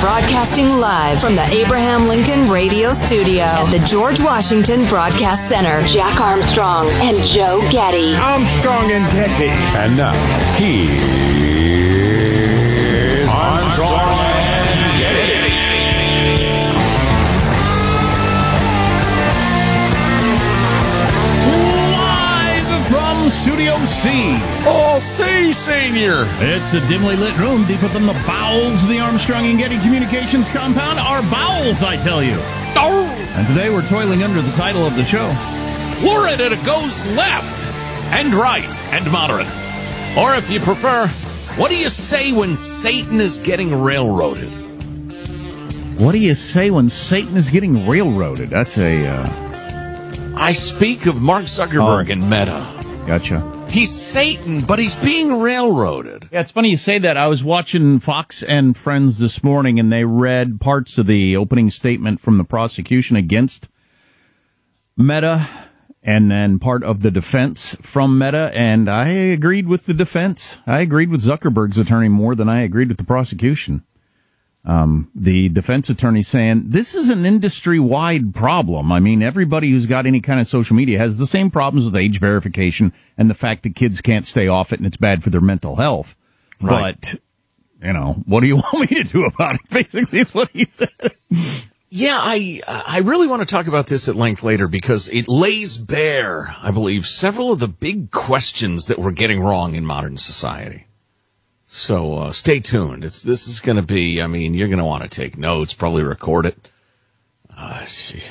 Broadcasting live from the Abraham Lincoln Radio Studio at the George Washington Broadcast Center. Jack Armstrong and Joe Getty. Armstrong and Getty. And now, here's Armstrong and Getty. Live from Studio C. Oh, C, Senior. It's a dimly lit room deep within the bowels of the Armstrong and Getty Communications compound. Our bowels, I tell you. Oh. And today we're toiling under the title of the show. Florida goes left and right and moderate. Or if you prefer, what do you say when Satan is getting railroaded? What do you say when Satan is getting railroaded? That's I speak of Mark Zuckerberg and Meta. Gotcha. He's Satan, but he's being railroaded. Yeah, it's funny you say that. I was watching Fox and Friends this morning, and they read parts of the opening statement from the prosecution against Meta, and then part of the defense from Meta, and I agreed with the defense. I agreed with Zuckerberg's attorney more than I agreed with the prosecution. The defense attorney saying this is an industry-wide problem. I mean, everybody who's got any kind of social media has the same problems with age verification and the fact that kids can't stay off it and it's bad for their mental health. Right. But, you know, what do you want me to do about it? Basically, is what he said. Yeah, I really want to talk about this at length later because it lays bare, I believe, several of the big questions that we're getting wrong in modern society. So stay tuned. This is going to be, I mean, you're going to want to take notes, probably record it. I'm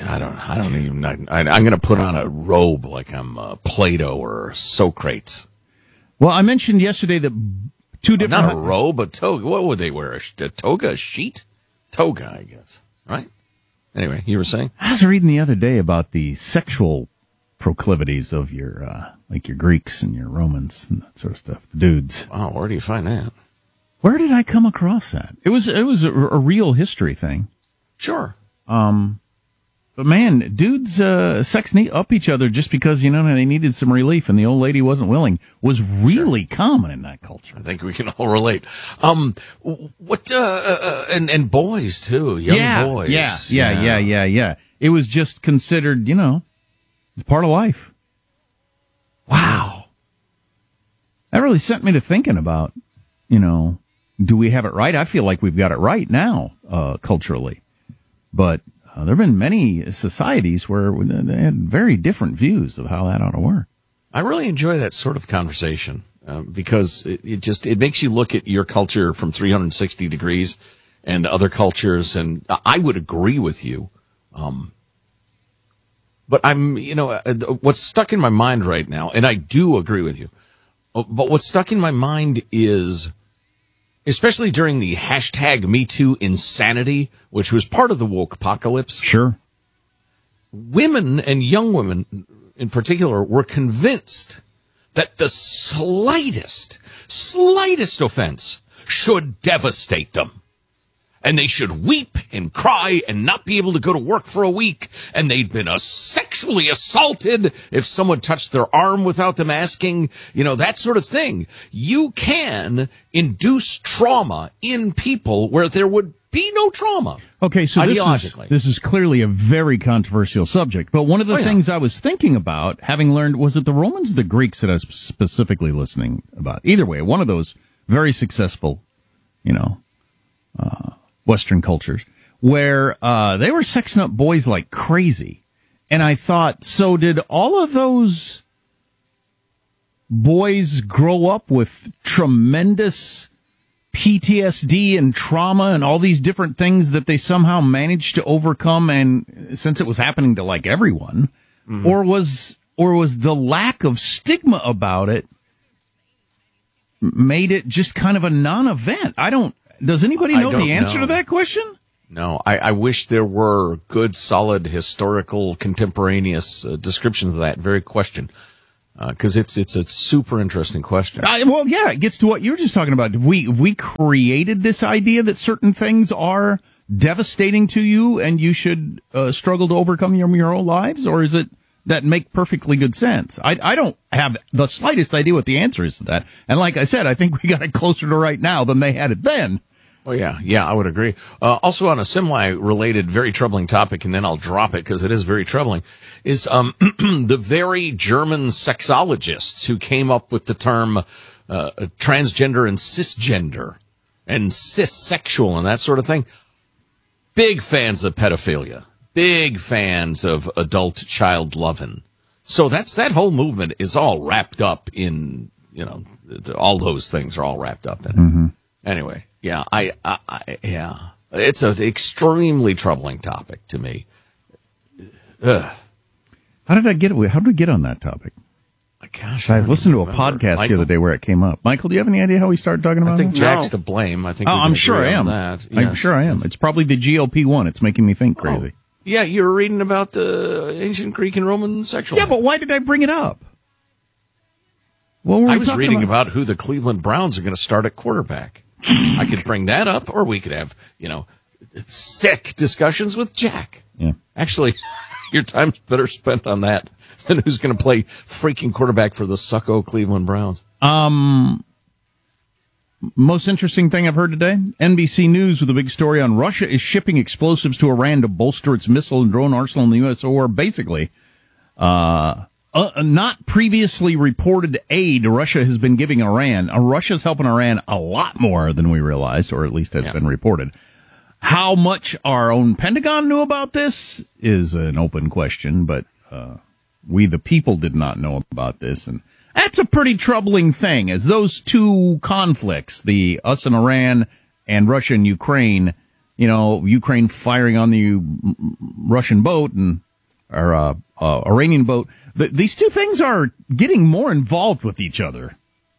going to put on a robe like I'm Plato or Socrates. Well, I mentioned yesterday that two different... Not a robe, a toga. What would they wear? A toga? A sheet? Toga, I guess. Right? Anyway, you were saying? I was reading the other day about the sexual proclivities of your, like your Greeks and your Romans and that sort of stuff. The dudes. Wow, where do you find that? Where did I come across that? It was a real history thing. Sure. But man, dudes, sex up each other just because, you know, they needed some relief and the old lady wasn't willing was really common in that culture. I think we can all relate. And boys too, young boys. Yeah. It was just considered, you know, it's part of life. Wow. That really sent me to thinking about, you know, do we have it right? I feel like we've got it right now, culturally. But there have been many societies where they had very different views of how that ought to work. I really enjoy that sort of conversation because it makes you look at your culture from 360 degrees and other cultures. And I would agree with you. But what's stuck in my mind right now, and I do agree with you, but what's stuck in my mind is, especially during the hashtag #MeToo insanity, which was part of the woke apocalypse. Sure. Women and young women in particular were convinced that the slightest offense should devastate them. And they should weep and cry and not be able to go to work for a week. And they'd been sexually assaulted if someone touched their arm without them asking, you know, that sort of thing. You can induce trauma in people where there would be no trauma. Okay, so this is clearly a very controversial subject. But one of the things I was thinking about, having learned, was it the Romans or the Greeks that I was specifically listening about? Either way, one of those very successful, you know, Western cultures, where they were sexing up boys like crazy. And I thought, so did all of those boys grow up with tremendous PTSD and trauma and all these different things that they somehow managed to overcome, and since it was happening to like everyone, or was the lack of stigma about it made it just kind of a non-event? Does anybody know the answer to that question? No, I wish there were good, solid, historical, contemporaneous description of that very question, because it's a super interesting question. Well, yeah, it gets to what you were just talking about. Have we created this idea that certain things are devastating to you and you should struggle to overcome your whole lives, or is it that make perfectly good sense? I don't have the slightest idea what the answer is to that. And like I said, I think we got it closer to right now than they had it then. Oh, yeah, I would agree. Also on a semi-related, very troubling topic, and then I'll drop it because it is very troubling, is the very German sexologists who came up with the term transgender and cisgender and cissexual and that sort of thing. Big fans of pedophilia. Big fans of adult child loving. So that whole movement is all wrapped up in, all those things are all wrapped up in it. Mm-hmm. Anyway. Yeah, yeah. It's an extremely troubling topic to me. How did we get on that topic? Gosh, I was listening to a podcast the other day where it came up. Michael, do you have any idea how we started talking about it? I think Jack's to blame. I think. I'm sure I am. That. Yes. I'm sure I am. It's probably the GOP one. It's making me think crazy. Yeah, you were reading about the ancient Greek and Roman sexual. Yeah, but why did I bring it up? I was reading about who the Cleveland Browns are going to start at quarterback. I could bring that up, or we could have, sick discussions with Jack. Yeah. Actually, your time's better spent on that than who's going to play freaking quarterback for the sucko Cleveland Browns. Most interesting thing I've heard today, NBC News with a big story on Russia is shipping explosives to Iran to bolster its missile and drone arsenal in the U.S., or basically, not previously reported aid Russia has been giving Iran. Russia's helping Iran a lot more than we realized, or at least has been reported. How much our own Pentagon knew about this is an open question, but we the people did not know about this, and that's a pretty troubling thing, as those two conflicts, the us and Iran and Russia and Ukraine, Ukraine firing on the Russian boat or Iranian boat, these two things are getting more involved with each other.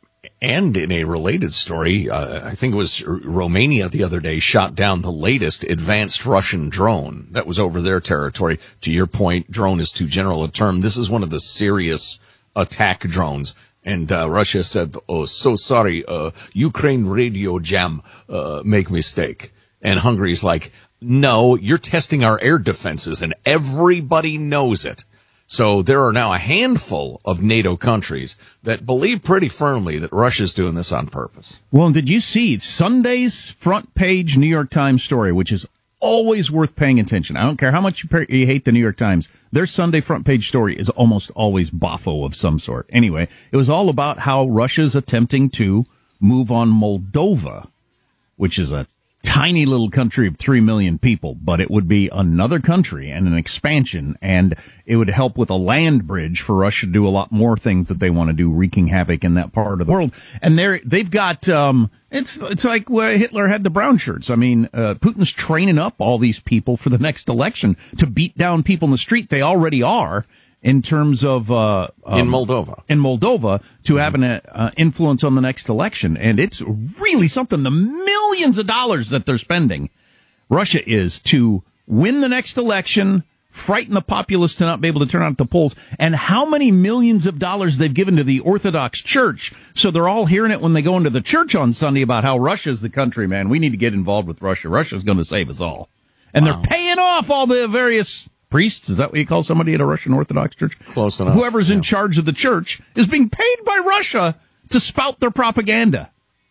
And in a related story, I think it was Romania the other day shot down the latest advanced Russian drone that was over their territory. To your point, drone is too general a term. This is one of the serious attack drones. And Russia said, "Oh, so sorry, Ukraine radio jam make mistake." And Hungary's like, "No, you're testing our air defenses, and everybody knows it." So there are now a handful of NATO countries that believe pretty firmly that Russia's doing this on purpose. Well, did you see Sunday's front page New York Times story, which is always worth paying attention? I don't care how much you hate the New York Times. Their Sunday front page story is almost always boffo of some sort. Anyway, it was all about how Russia's attempting to move on Moldova, which is a tiny little country of 3 million people, but it would be another country and an expansion, and it would help with a land bridge for Russia to do a lot more things that they want to do, wreaking havoc in that part of the world. And they've got, it's like where Hitler had the brown shirts. I mean, Putin's training up all these people for the next election to beat down people in the street. They already are. In terms of in Moldova to have an influence on the next election, and it's really something. The millions of dollars that they're spending, Russia is, to win the next election, frighten the populace to not be able to turn out at the polls, and how many millions of dollars they've given to the Orthodox Church. So they're all hearing it when they go into the church on Sunday about how Russia's the country, man. We need to get involved with Russia. Russia's going to save us all, and they're paying off all the various priests. Is that what you call somebody at a Russian Orthodox church? Close enough. Whoever's in charge of the church is being paid by Russia to spout their propaganda.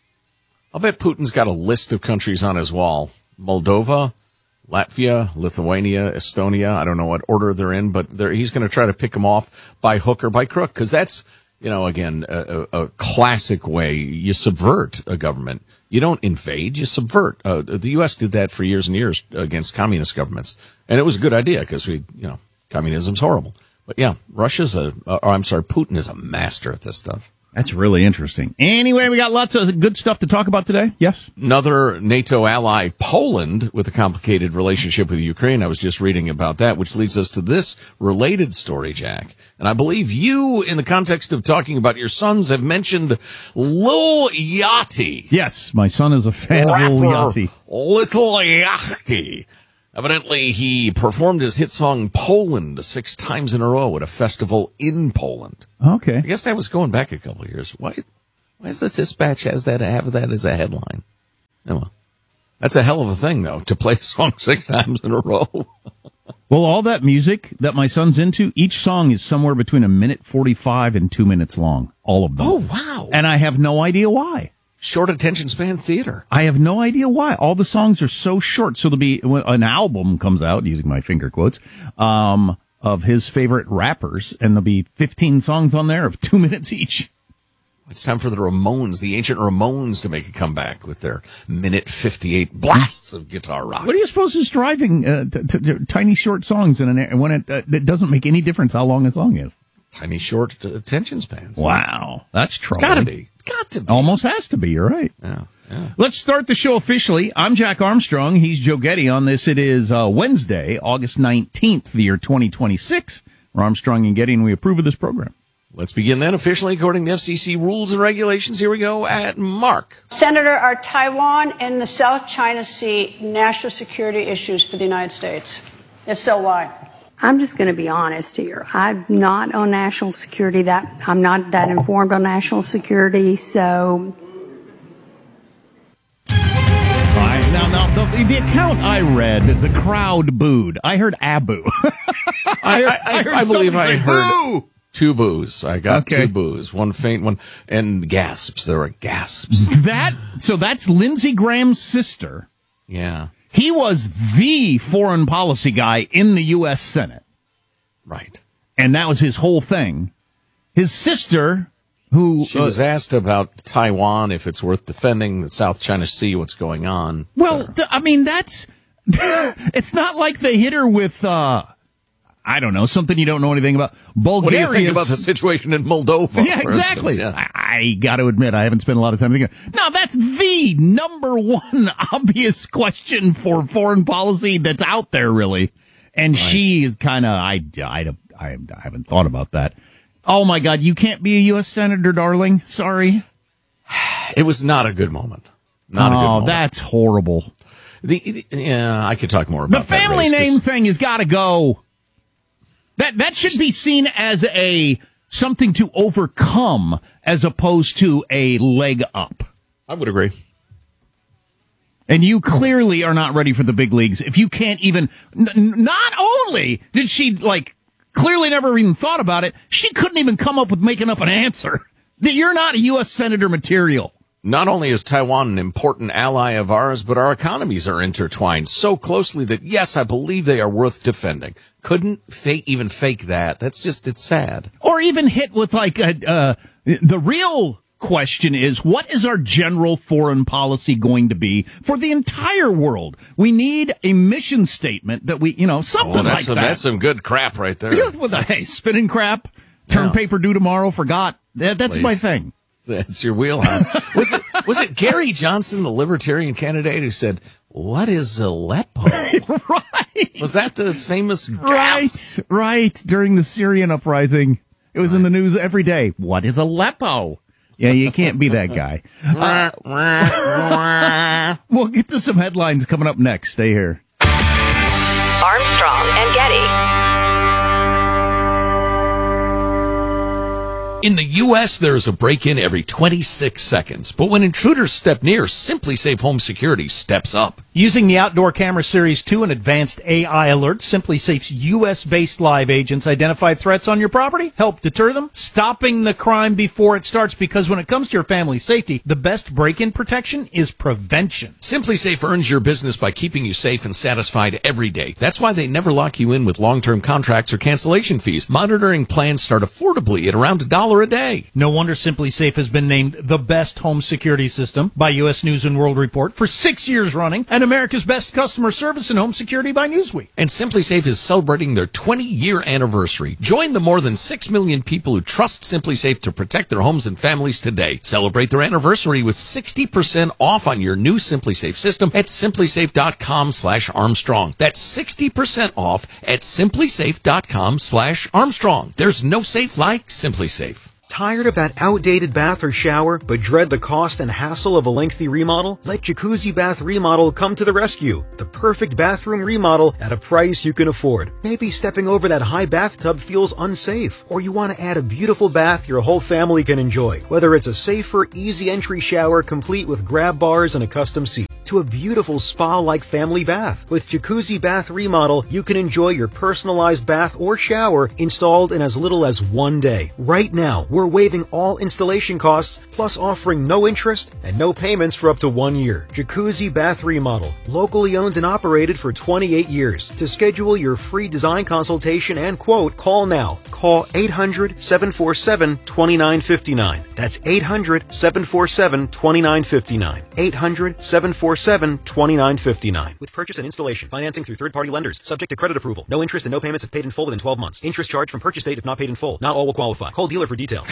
I'll bet Putin's got a list of countries on his wall. Moldova, Latvia, Lithuania, Estonia. I don't know what order they're in, but he's going to try to pick them off by hook or by crook, because that's, again, a classic way you subvert a government. You don't invade, you subvert. The U.S. did that for years and years against communist governments. And it was a good idea because communism's horrible. But yeah, Putin is a master at this stuff. That's really interesting. Anyway, we got lots of good stuff to talk about today. Yes? Another NATO ally, Poland, with a complicated relationship with Ukraine. I was just reading about that, which leads us to this related story, Jack. And I believe you, in the context of talking about your sons, have mentioned Lil Yachty. Yes, my son is a fan of Lil Yachty. Little Yachty. Evidently, he performed his hit song Poland 6 times in a row at a festival in Poland. Okay. I guess that was going back a couple of years. Why is the Dispatch have that as a headline? Oh, well, that's a hell of a thing, though, to play a song 6 times in a row. Well, all that music that my son's into, each song is somewhere between 1:45 and 2 minutes long. All of them. Oh, wow. And I have no idea why. short attention span theater. I have no idea why. All the songs are so short. So there'll be an album comes out, using my finger quotes, of his favorite rappers, and there'll be 15 songs on there of 2 minutes each. It's time for the Ramones, the ancient Ramones, to make a comeback with their minute 58 blasts of guitar rock. What do you suppose is driving tiny short songs when it doesn't make any difference how long a song is? Tiny short attention spans. Wow, that's trouble. Got to be. Almost has to be. You're right. Yeah. Let's start the show officially. I'm Jack Armstrong. He's Joe Getty. On this, it is Wednesday, August 19th, the year 2026. We're Armstrong and Getty, and we approve of this program. Let's begin then officially according to FCC rules and regulations. Here we go at Mark. Senator, are Taiwan and the South China Sea national security issues for the United States? If so, why? I'm just going to be honest here. I'm not on national security. I'm not that informed on national security, so. Now, the account I read, the crowd booed. I heard Abu. I believe I heard boo! 2 boos. I got 2 boos. One faint one, and gasps. There were gasps. So that's Lindsey Graham's sister. Yeah. He was the foreign policy guy in the U.S. Senate. Right. And that was his whole thing. His sister, who... She was asked about Taiwan, if it's worth defending, the South China Sea, what's going on. Well, that's... It's not like they hit her with... I don't know, something you don't know anything about. Bulgaria. What do you think about the situation in Moldova? Yeah, exactly. Yeah. I got to admit, I haven't spent a lot of time thinking. No, that's the number one obvious question for foreign policy that's out there, really. And she is kind of, I haven't thought about that. Oh my God, you can't be a U.S. Senator, darling. Sorry. It was not a good moment. Not a good moment. That's horrible. Yeah, I could talk more about the family name thing has got to go. That should be seen as something to overcome as opposed to a leg up. I would agree. And you clearly are not ready for the big leagues. If you can't even, not only did she clearly never even thought about it, she couldn't even come up with making up an answer. That you're not a U.S. Senator material. Not only is Taiwan an important ally of ours, but our economies are intertwined so closely that, yes, I believe they are worth defending. Couldn't even fake that. That's just, it's sad. Or even hit with the real question is, what is our general foreign policy going to be for the entire world? We need a mission statement that something like that. That's some good crap right there. Hey, spinning crap, turn paper due tomorrow, forgot. That's my thing. That's your wheelhouse. Was it Gary Johnson, the libertarian candidate, who said, "What is Aleppo?" Right. Was that the famous gaffe? Right. During the Syrian uprising, it was in the news every day. What is Aleppo? Yeah, you can't be that guy. We'll get to some headlines coming up next. Stay here. Armstrong and Getty. In the U.S., there is a break-in every 26 seconds. But when intruders step near, SimpliSafe Home Security steps up. Using the Outdoor Camera Series 2 and advanced AI alerts, SimpliSafe's U.S.-based live agents identify threats on your property, help deter them, stopping the crime before it starts, because when it comes to your family's safety, the best break-in protection is prevention. SimpliSafe earns your business by keeping you safe and satisfied every day. That's why they never lock you in with long-term contracts or cancellation fees. Monitoring plans start affordably at around $1 a day. No wonder SimpliSafe has been named the best home security system by U.S. News & World Report for 6 years running, and America's best customer service in home security by Newsweek. And SimpliSafe is celebrating their 20-year anniversary. Join the more than 6 million people who trust SimpliSafe to protect their homes and families today. Celebrate their anniversary with 60% off on your new SimpliSafe system at simplisafe.com/Armstrong. That's 60% off at simplisafe.com/Armstrong. There's no safe like SimpliSafe. Tired of that outdated bath or shower, but dread the cost and hassle of a lengthy remodel? Let Jacuzzi Bath Remodel come to the rescue. The perfect bathroom remodel at a price you can afford. Maybe stepping over that high bathtub feels unsafe, or you want to add a beautiful bath your whole family can enjoy. Whether it's a safer, easy entry shower complete with grab bars and a custom seat. to a beautiful spa-like family bath. With Jacuzzi Bath Remodel, you can enjoy your personalized bath or shower installed in as little as 1 day. Right now, we're waiving all installation costs, plus offering no interest and no payments for up to 1 year. Jacuzzi Bath Remodel, locally owned and operated for 28 years. To schedule your free design consultation and quote, call now. Call 800-747-2959. That's 800-747-2959. 800-747-2959. With purchase and installation, financing through third-party lenders, subject to credit approval. No interest and no payments if paid in full within 12 months. Interest charged from purchase date if not paid in full. Not all will qualify. Call dealer for details.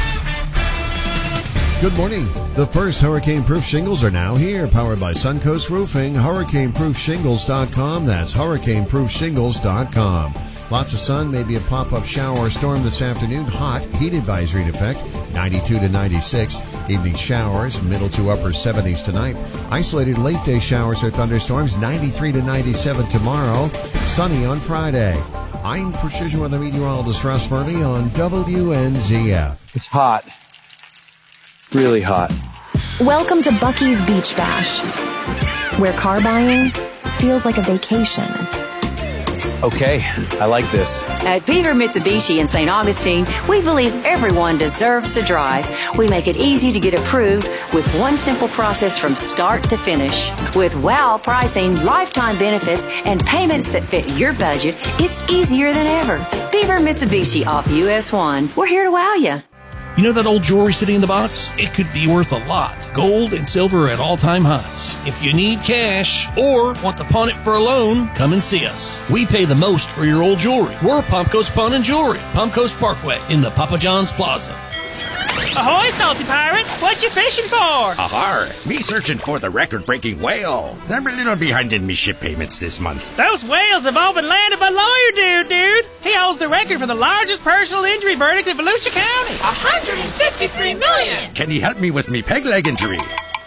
Good morning. The first hurricane-proof shingles are now here, powered by Suncoast Roofing. HurricaneProofShingles.com. That's HurricaneProofShingles.com. Lots of sun, maybe a pop-up shower or storm this afternoon. Hot, heat advisory in effect, 92 to 96. Evening showers, middle to upper 70s tonight. Isolated late-day showers or thunderstorms, 93 to 97 tomorrow. Sunny on Friday. I'm Precision Weather Meteorologist Russ Murphy on WNZF. It's hot. Really hot. Welcome to Bucky's Beach Bash, where car buying feels like a vacation. Okay, I like this. At Beaver Mitsubishi in St. Augustine, we believe everyone deserves to drive. We make it easy to get approved with one simple process from start to finish. With wow pricing, lifetime benefits, and payments that fit your budget, it's easier than ever. Beaver Mitsubishi off US 1. We're here to wow you. You know that old jewelry sitting in the box? It could be worth a lot. Gold and silver at all-time highs. If you need cash or want to pawn it for a loan, come and see us. We pay the most for your old jewelry. We're Palm Coast Pawn and Jewelry, Palm Coast Parkway in the Papa John's Plaza. Ahoy, salty pirate! What you fishing for? Ahar! Me searching for the record-breaking whale. I'm a little behind in me ship payments this month. Those whales have all been landed by lawyer dude. He holds the record for the largest personal injury verdict in Volusia County. $153 million! Can you help me with me peg leg injury?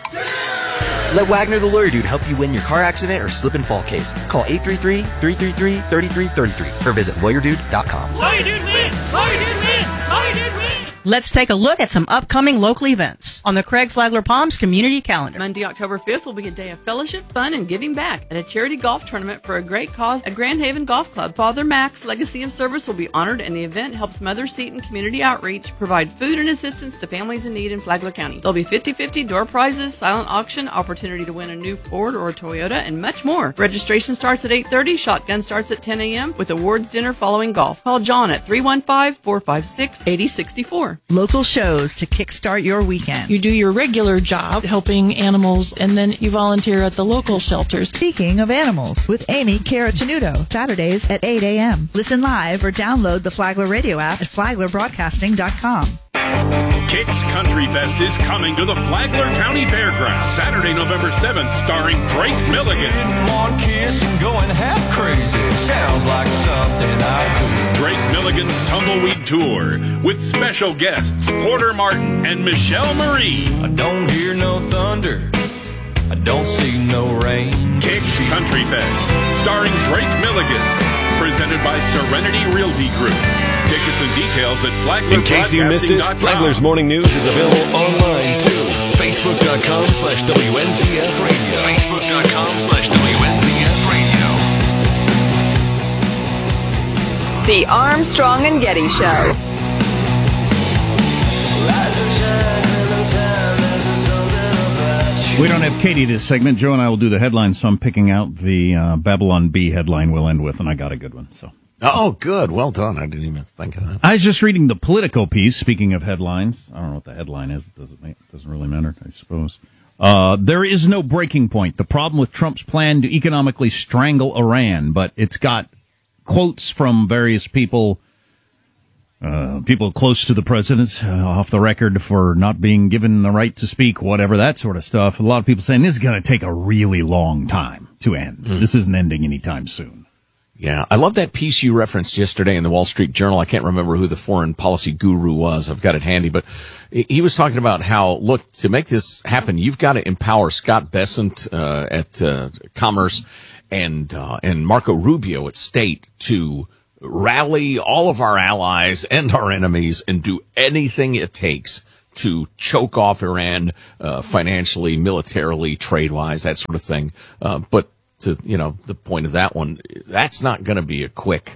Let Wagner the Lawyer Dude help you win your car accident or slip and fall case. Call 833-333-3333 or visit lawyerdude.com. Lawyer Dude wins! Lawyer Dude wins! Lawyer Dude wins! Let's take a look at some upcoming local events on the Craig Flagler Palms community calendar. Monday, October 5th will be a day of fellowship, fun, and giving back at a charity golf tournament for a great cause at Grand Haven Golf Club. Father Mac's legacy of service will be honored, and the event helps Mother Seton Community Outreach provide food and assistance to families in need in Flagler County. There'll be 50-50 door prizes, silent auction, opportunity to win a new Ford or a Toyota, and much more. Registration starts at 8:30, shotgun starts at 10 a.m., with awards dinner following golf. Call John at 315-456-8064. Local shows to kickstart your weekend. You do your regular job helping animals, and then you volunteer at the local shelters. Speaking of animals, with Amy Caratenuto, Saturdays at 8 a.m. Listen live or download the Flagler Radio app at flaglerbroadcasting.com. Kicks Country Fest is coming to the Flagler County Fairgrounds Saturday, November 7th, starring Drake Milligan. One kiss and going half crazy. Sounds like something I do. Drake Milligan's Tumbleweed Tour with special guests Porter Martin and Michelle Marie. I don't hear no thunder. I don't see no rain. Kicks Country Fest starring Drake Milligan. Presented by Serenity Realty Group. Tickets and details at FlaglerBroadcasting.com. In case you missed it, Flagler's Morning News is available online too. Facebook.com/WNZF Radio. Facebook.com/WNZF Radio. The Armstrong and Getty Show. We don't have Katie this segment. Joe and I will do the headlines, so I'm picking out the Babylon Bee headline we'll end with, and I got a good one. So. Oh, good. Well done. I didn't even think of that. I was just reading the Politico piece, speaking of headlines. I don't know what the headline is. It doesn't really matter, I suppose. There is no breaking point. The problem with Trump's plan to economically strangle Iran, but it's got quotes from various people close to the president, off the record for not being given the right to speak, whatever, that sort of stuff. A lot of people saying this is going to take a really long time to end. This isn't ending anytime soon. Yeah, I love that piece you referenced yesterday in the Wall Street Journal. I can't remember who the foreign policy guru was. I've got it handy, but he was talking about how, look, to make this happen, you've got to empower Scott Bessent at Commerce and Marco Rubio at State to rally all of our allies and our enemies and do anything it takes to choke off Iran financially, militarily, trade-wise, that sort of thing. But to the point of that one, that's not going to be a quick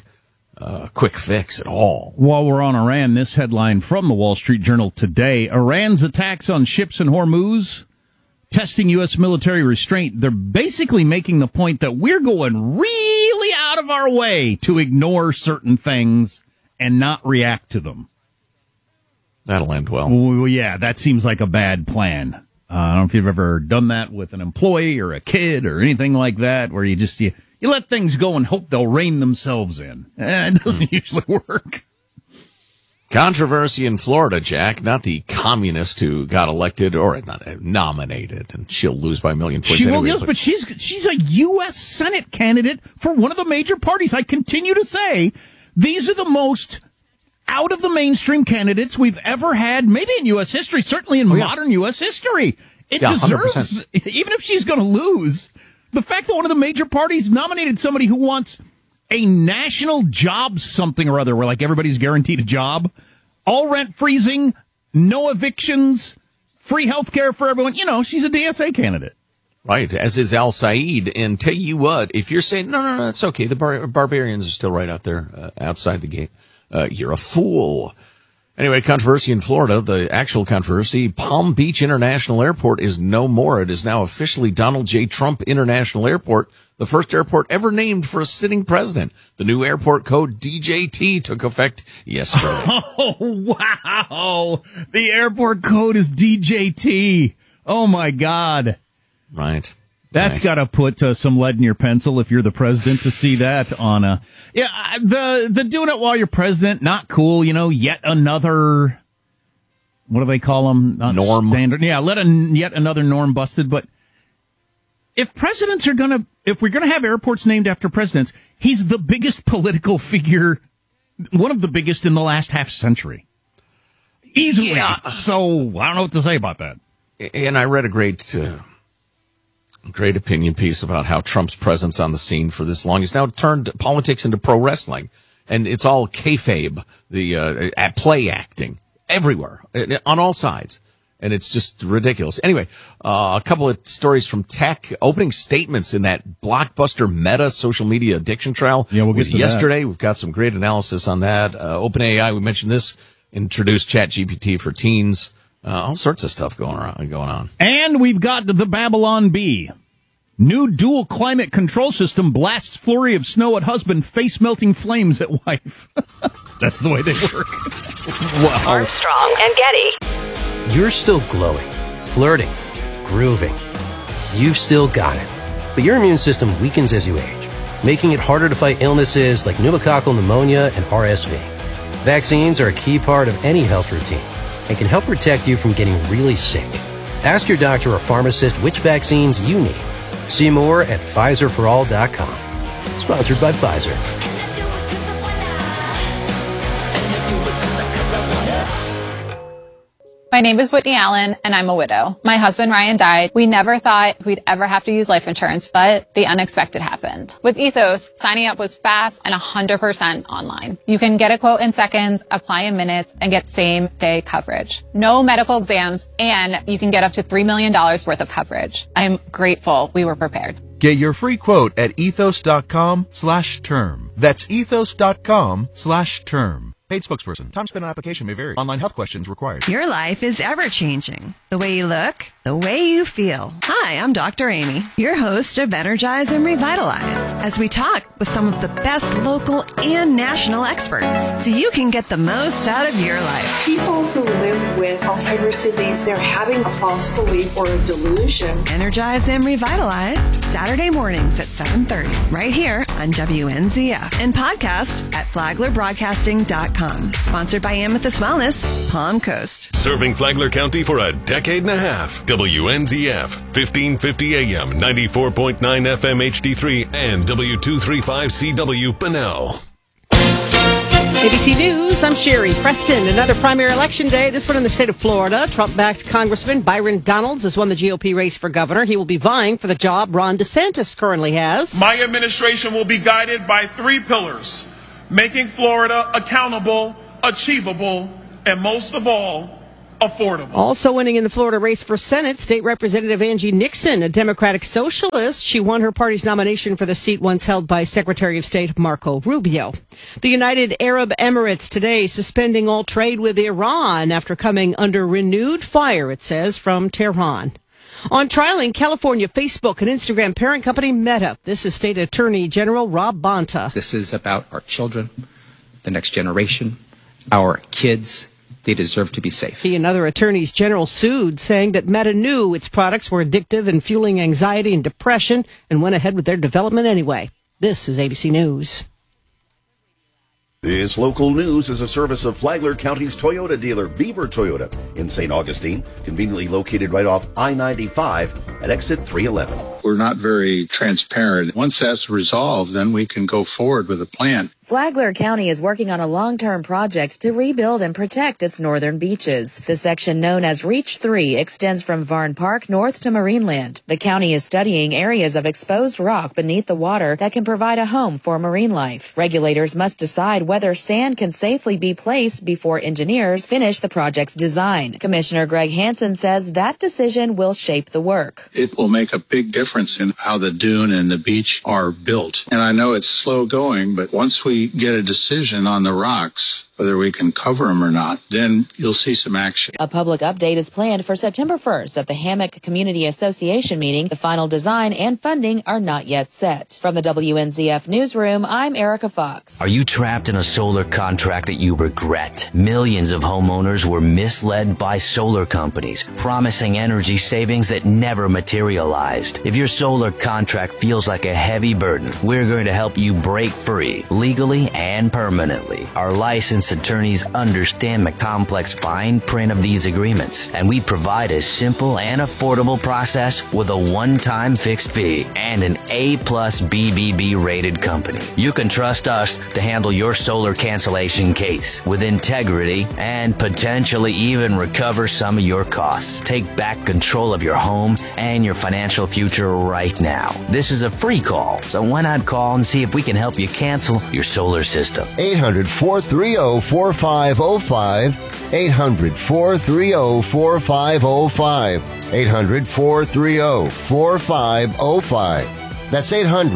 fix at all. While we're on Iran, this headline from the Wall Street Journal today: Iran's attacks on ships in Hormuz, testing U.S. military restraint. They're basically making the point that we're going really out of our way to ignore certain things and not react to them. That'll end well. Well, yeah, that seems like a bad plan. I don't know if you've ever done that with an employee or a kid or anything like that, where you let things go and hope they'll rein themselves in. It doesn't usually work. Controversy in Florida, Jack, not the communist who got elected or not nominated, and she'll lose by a million points She will anyway. lose, but she's a U.S. Senate candidate for one of the major parties. I continue to say these are the most out of the mainstream candidates we've ever had, maybe in U.S. history, certainly in modern U.S. history. It deserves, 100%. Even if she's going to lose, the fact that one of the major parties nominated somebody who wants a national job something or other, where like everybody's guaranteed a job, all rent freezing, no evictions, free health care for everyone. She's a DSA candidate. Right, as is Al Said. And tell you what, if you're saying, no, it's okay, the barbarians are still right out there outside the gate, you're a fool. Anyway, controversy in Florida, the actual controversy, Palm Beach International Airport is no more. It is now officially Donald J. Trump International Airport, the first airport ever named for a sitting president. The new airport code DJT took effect yesterday. Oh, wow. The airport code is DJT. Oh, my God. Right. That's got to put some lead in your pencil if you're the president to see that on the doing it while you're president, not cool. Yet another, what do they call them? Not norm. Standard. Yeah, yet another norm busted. But if presidents if we're going to have airports named after presidents, he's the biggest political figure, one of the biggest in the last half century. Easily. Yeah. So I don't know what to say about that. And I read a great opinion piece about how Trump's presence on the scene for this long has now turned politics into pro wrestling. And it's all kayfabe, the play acting everywhere, on all sides. And it's just ridiculous. Anyway, a couple of stories from tech. Opening statements in that blockbuster Meta social media addiction trial was yesterday. That. We've got some great analysis on that. OpenAI, we mentioned this, introduced ChatGPT for teens. All sorts of stuff going on. And we've got the Babylon Bee. New dual climate control system blasts flurry of snow at husband, face-melting flames at wife. That's the way they work. Wow. Armstrong and Getty. You're still glowing, flirting, grooving. You've still got it. But your immune system weakens as you age, making it harder to fight illnesses like pneumococcal pneumonia and RSV. Vaccines are a key part of any health routine and can help protect you from getting really sick. Ask your doctor or pharmacist which vaccines you need. See more at PfizerForAll.com. Sponsored by Pfizer. My name is Whitney Allen, and I'm a widow. My husband, Ryan, died. We never thought we'd ever have to use life insurance, but the unexpected happened. With Ethos, signing up was fast and 100% online. You can get a quote in seconds, apply in minutes, and get same-day coverage. No medical exams, and you can get up to $3 million worth of coverage. I'm grateful we were prepared. Get your free quote at ethos.com/term. That's ethos.com/term. Paid spokesperson. Time spent on application may vary. Online health questions required. Your life is ever-changing. The way you look, the way you feel. Hi, I'm Dr. Amy, your host of Energize and Revitalize, as we talk with some of the best local and national experts so you can get the most out of your life. People who live with Alzheimer's disease, they're having a false belief or a delusion. Energize and Revitalize, Saturday mornings at 7:30, right here on WNZF, and podcast at FlaglerBroadcasting.com. Sponsored by Amethyst Wellness, Palm Coast. Serving Flagler County for a decade and a half. WNZF, 1550 AM, 94.9 FM HD3, and W235CW Bunnell. ABC News, I'm Sherry Preston. Another primary election day, this one in the state of Florida. Trump-backed Congressman Byron Donalds has won the GOP race for governor. He will be vying for the job Ron DeSantis currently has. My administration will be guided by three pillars: making Florida accountable, achievable, and most of all, affordable. Also winning in the Florida race for Senate, State Representative Angie Nixon, a Democratic socialist. She won her party's nomination for the seat once held by Secretary of State Marco Rubio. The United Arab Emirates today suspending all trade with Iran after coming under renewed fire, it says, from Tehran. On trial in California, Facebook and Instagram parent company Meta. This is State Attorney General Rob Bonta. This is about our children, the next generation, our kids. They deserve to be safe. He and other attorneys general sued, saying that Meta knew its products were addictive and fueling anxiety and depression and went ahead with their development anyway. This is ABC News. This local news is a service of Flagler County's Toyota dealer, Beaver Toyota, in St. Augustine, conveniently located right off I-95 at exit 311. We're not very transparent. Once that's resolved, then we can go forward with a plan. Flagler County is working on a long-term project to rebuild and protect its northern beaches. The section known as Reach 3 extends from Varn Park north to Marineland. The county is studying areas of exposed rock beneath the water that can provide a home for marine life. Regulators must decide whether sand can safely be placed before engineers finish the project's design. Commissioner Greg Hansen says that decision will shape the work. It will make a big difference in how the dune and the beach are built. And I know it's slow going, but once we get a decision on the rocks, whether we can cover them or not, then you'll see some action. A public update is planned for September 1st at the Hammock Community Association meeting. The final design and funding are not yet set. From the WNZF Newsroom, I'm Erica Fox. Are you trapped in a solar contract that you regret? Millions of homeowners were misled by solar companies, promising energy savings that never materialized. If your solar contract feels like a heavy burden, we're going to help you break free, legally and permanently. Our licensed attorneys understand the complex fine print of these agreements, and we provide a simple and affordable process with a one-time fixed fee and an A+ BBB rated company. You can trust us to handle your solar cancellation case with integrity and potentially even recover some of your costs. Take back control of your home and your financial future right now. This is a free call, so why not call and see if we can help you cancel your solar system. 800-430-4505. 800-430-4505. 800-430-4505. That's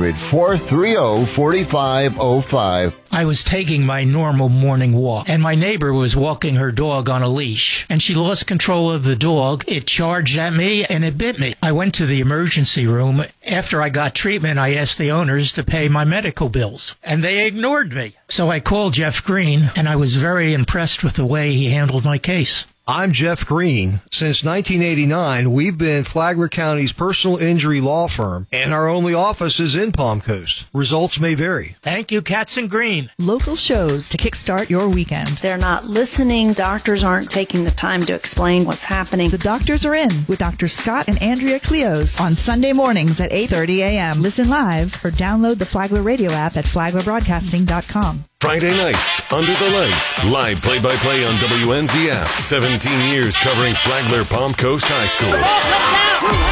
800-430-4505. I was taking my normal morning walk, and my neighbor was walking her dog on a leash, and she lost control of the dog. It charged at me, and it bit me. I went to the emergency room. After I got treatment, I asked the owners to pay my medical bills, and they ignored me. So I called Jeff Green, and I was very impressed with the way he handled my case. I'm Jeff Green. Since 1989, we've been Flagler County's personal injury law firm, and our only office is in Palm Coast. Results may vary. Thank you, Katzen Green. Local shows to kickstart your weekend. They're not listening. Doctors aren't taking the time to explain what's happening. The Doctors Are In with Dr. Scott and Andrea Cleos on Sunday mornings at 8:30 a.m. Listen live or download the Flagler Radio app at flaglerbroadcasting.com. Friday nights, Under the Lights, live play-by-play on WNZF. 17 years covering Flagler Palm Coast High School.